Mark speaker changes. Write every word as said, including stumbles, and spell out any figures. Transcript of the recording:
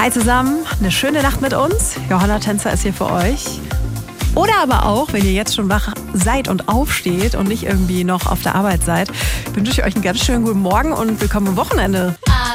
Speaker 1: Hi zusammen, eine schöne Nacht mit uns. Johanna Tänzer ist hier für euch. Oder aber auch, wenn ihr jetzt schon wach seid und aufsteht und nicht irgendwie noch auf der Arbeit seid, wünsche ich euch einen ganz schönen guten Morgen und willkommen am Wochenende.